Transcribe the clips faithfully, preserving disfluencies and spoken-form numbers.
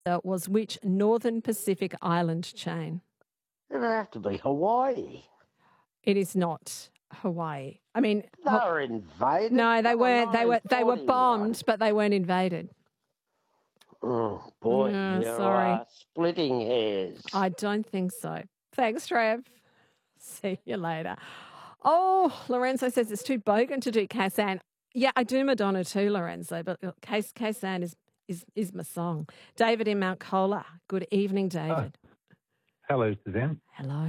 uh, was which Northern Pacific island chain? It'd have to be Hawaii. It is not Hawaii. I mean, They Ho- were invaded. no, they Come on, weren't. They were they were nineteen forty-one. bombed, but they weren't invaded. Oh, boy, Yeah, you're sorry. uh, splitting hairs. I don't think so. Thanks, Trev. See you later. Oh, Lorenzo says it's too bogan to do Kazan. Yeah, I do Madonna too, Lorenzo, but Kazan is, is, is my song. David in Mount Cola. Good evening, David. Oh. Hello, Suzanne. Hello.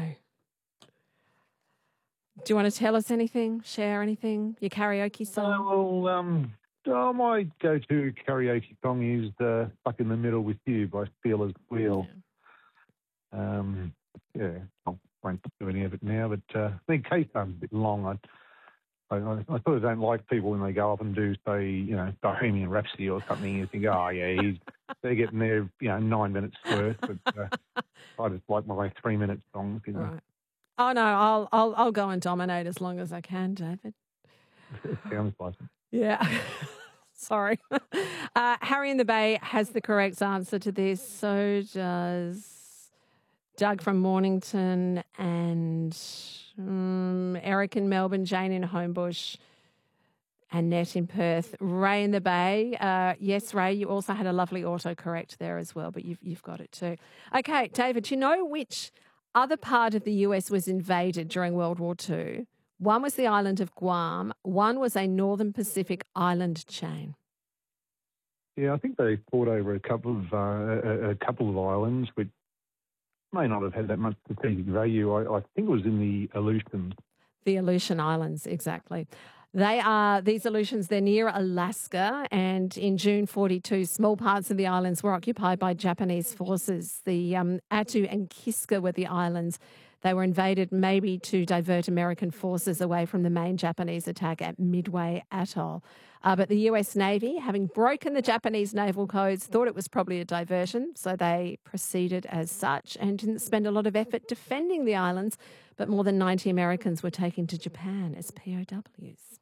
Do you want to tell us anything, share anything, your karaoke song? Uh, well, um, oh, my go-to karaoke song is uh, Stuck in the Middle with You by Steelers Wheel. Yeah. Um, yeah, I won't do any of it now, but uh, I think Kazan's a bit long. I, I, I sort of don't like people when they go up and do, say, you know, Bohemian Rhapsody or something. You think, oh, yeah, he's, they're getting their, you know, nine minutes worth. But uh, I just like my three-minute songs, you know. Right. Oh, no, I'll, I'll, I'll go and dominate as long as I can, David. Sounds pleasant. Yeah. Sorry. Uh, Harry in the Bay has the correct answer to this. So does Doug from Mornington and um, Eric in Melbourne, Jane in Homebush, Annette in Perth. Ray in the Bay. Uh, yes, Ray, you also had a lovely autocorrect there as well, but you've, you've got it too. Okay, David, do you know which other part of the U S was invaded during World War Two? One was the island of Guam. One was a Northern Pacific island chain. Yeah, I think they fought over a couple of uh, a, a couple of islands, which may not have had that much strategic value. I, I think it was in the Aleutians. The Aleutian Islands, exactly. They are, these Aleutians, they're near Alaska, and in June forty-two, small parts of the islands were occupied by Japanese forces. The um, Attu and Kiska were the islands. They were invaded maybe to divert American forces away from the main Japanese attack at Midway Atoll. Uh, but the U S Navy, having broken the Japanese naval codes, thought it was probably a diversion, so they proceeded as such and didn't spend a lot of effort defending the islands, but more than ninety Americans were taken to Japan as P O Ws.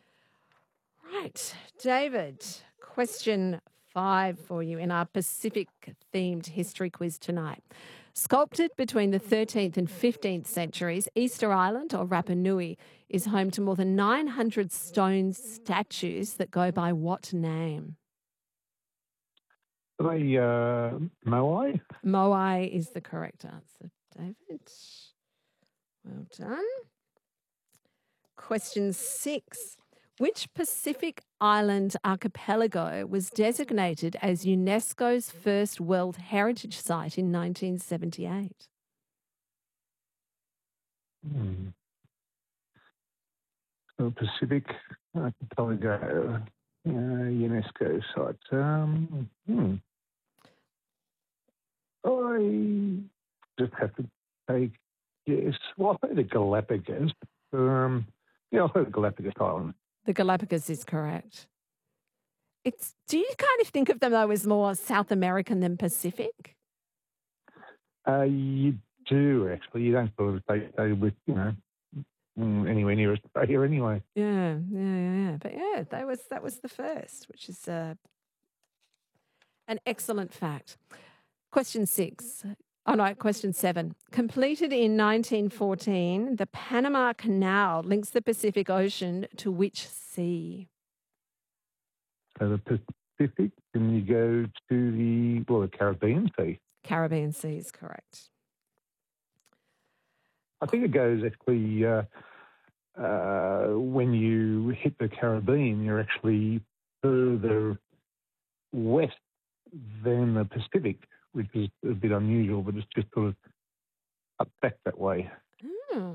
Right, David, question five for you in our Pacific-themed history quiz tonight. Sculpted between the thirteenth and fifteenth centuries, Easter Island, or Rapa Nui, is home to more than nine hundred stone statues that go by what name? Are they uh, Moai? Moai is the correct answer, David. Well done. Question six. Which Pacific island archipelago was designated as UNESCO's first World Heritage Site in nineteen seventy-eight? Hmm. So Pacific archipelago, uh, UNESCO site. Um, hmm. I just have to take yes. Well, I say the Galapagos. Um, yeah, I'll say the Galapagos Island. The Galapagos is correct. It's. Do you kind of think of them, though, as more South American than Pacific? Uh, you do, actually. You don't sort of say they with, you know, anywhere near Australia anyway. Yeah, yeah, yeah, yeah. But, yeah, that was, that was the first, which is uh, an excellent fact. Question six. Oh, no, question seven. Completed in nineteen fourteen, the Panama Canal links the Pacific Ocean to which sea? So the Pacific, and you go to the, well, the Caribbean Sea. Caribbean Sea is correct. I think it goes actually, uh, uh, when you hit the Caribbean, you're actually further west than the Pacific, which is a bit unusual, but it's just sort of up back that way. Mm.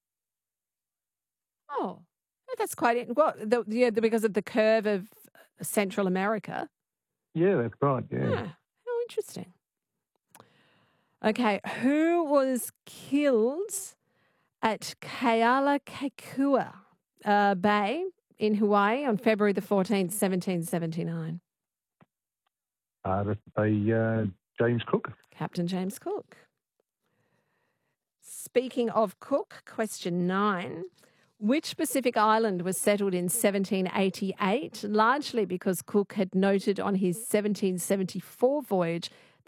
Oh, that's quite it. Well, the, yeah, because of the curve of Central America. Yeah, that's right, yeah. yeah. How interesting. Okay, who was killed at Kealakekua uh, Bay in Hawaii on February the fourteenth, seventeen seventy-nine? Uh, that's a, uh, James Cook. Captain James Cook. Speaking of Cook, question nine. Which Pacific island was settled in seventeen eighty-eight, largely because Cook had noted on his seventeen seventy-four voyage